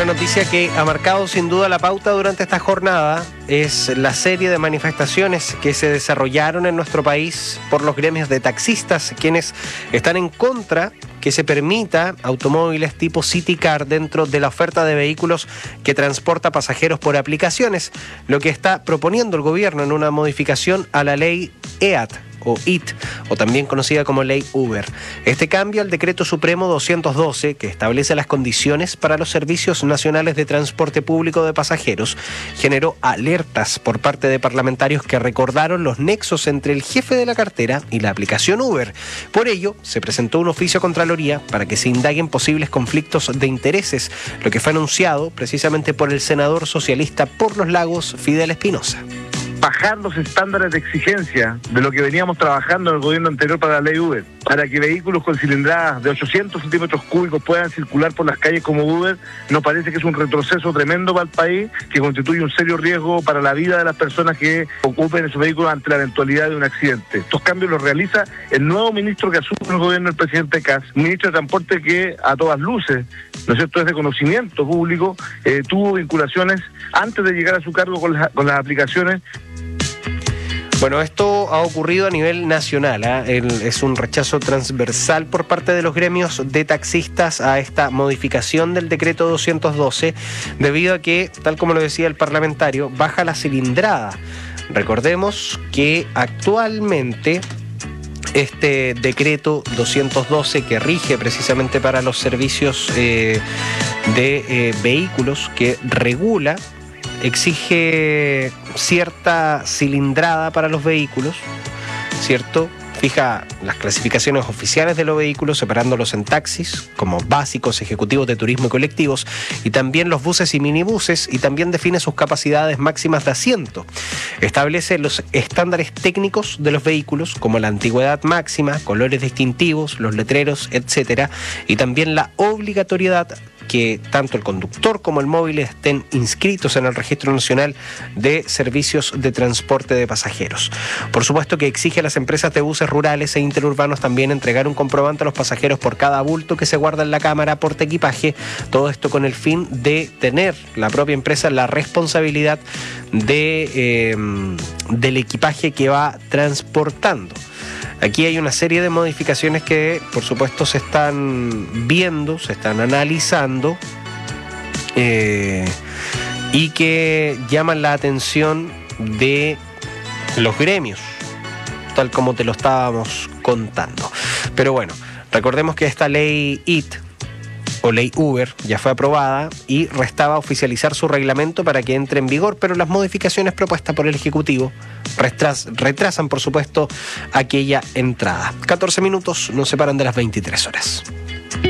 Una noticia que ha marcado sin duda la pauta durante esta jornada es la serie de manifestaciones que se desarrollaron en nuestro país por los gremios de taxistas, quienes están en contra que se permita automóviles tipo City Car dentro de la oferta de vehículos que transporta pasajeros por aplicaciones, lo que está proponiendo el gobierno en una modificación a la ley EAT, o IT, o también conocida como Ley Uber. Este cambio al Decreto Supremo 212, que establece las condiciones para los servicios nacionales de transporte público de pasajeros, generó alertas por parte de parlamentarios que recordaron los nexos entre el jefe de la cartera y la aplicación Uber. Por ello, se presentó un oficio a Contraloría para que se indaguen posibles conflictos de intereses, lo que fue anunciado precisamente por el senador socialista por Los Lagos, Fidel Espinosa. Bajar los estándares de exigencia de lo que veníamos trabajando en el gobierno anterior para la ley Uber, para que vehículos con cilindradas de 800 centímetros cúbicos puedan circular por las calles como Uber, nos parece que es un retroceso tremendo para el país, que constituye un serio riesgo para la vida de las personas que ocupen esos vehículos ante la eventualidad de un accidente. Estos cambios los realiza el nuevo ministro que asume el gobierno del presidente Kast, un ministro de Transporte que a todas luces, ¿no es cierto?, es de conocimiento público, tuvo vinculaciones antes de llegar a su cargo con las aplicaciones. Bueno, esto ha ocurrido a nivel nacional, es un rechazo transversal por parte de los gremios de taxistas a esta modificación del decreto 212, debido a que, tal como lo decía el parlamentario, baja la cilindrada. Recordemos que actualmente este decreto 212 que rige precisamente para los servicios de vehículos, que regula, exige cierta cilindrada para los vehículos, ¿cierto? Fija las clasificaciones oficiales de los vehículos, separándolos en taxis, como básicos, ejecutivos de turismo y colectivos, y también los buses y minibuses, y también define sus capacidades máximas de asiento. Establece los estándares técnicos de los vehículos, como la antigüedad máxima, colores distintivos, los letreros, etcétera, y también la obligatoriedad que tanto el conductor como el móvil estén inscritos en el Registro Nacional de Servicios de Transporte de Pasajeros. Por supuesto que exige a las empresas de buses rurales e interurbanos también entregar un comprobante a los pasajeros por cada bulto que se guarda en la cámara portaequipaje, todo esto con el fin de tener la propia empresa la responsabilidad del equipaje que va transportando. Aquí hay una serie de modificaciones que, por supuesto, se están viendo, se están analizando y que llaman la atención de los gremios, tal como te lo estábamos contando. Pero bueno, recordemos que esta ley IT, o ley Uber, ya fue aprobada y restaba oficializar su reglamento para que entre en vigor, pero las modificaciones propuestas por el Ejecutivo retrasan, por supuesto, aquella entrada. 14 minutos nos separan de las 23 horas.